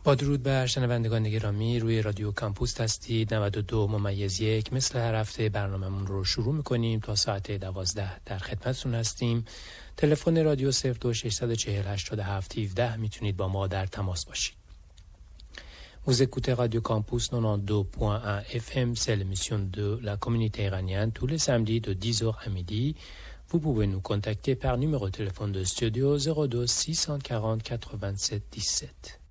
با درود بر شنوندگان گرامی، روی رادیو کامپوس هستید. 92.1 مثل هر هفته برنامه‌مون رو شروع می‌کنیم تا ساعت 12 در خدمتتون هستیم. تلفن رادیو 02-640-87-17 میتونید با ما در تماس باشید. Vous écoutez Radio Campus 92.1 FM, c'est l'émission de la communauté iranienne tous les samedis de 10h à midi. Vous pouvez nous contacter par numéro de téléphone de studio 02 640 87 17.